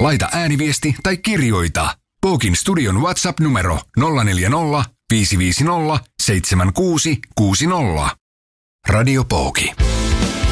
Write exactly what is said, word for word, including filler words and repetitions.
Laita ääniviesti tai kirjoita. Pookin studion WhatsApp-numero nolla neljä nolla, viisi viisi nolla, seitsemän kuusi kuusi nolla. Radio Pooki.